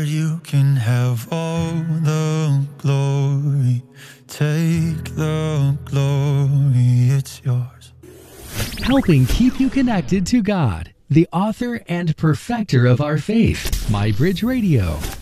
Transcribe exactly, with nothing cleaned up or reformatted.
you can have all the glory. Take the glory, it's yours. Helping keep you connected to God, the author and perfecter of our faith, My Bridge Radio.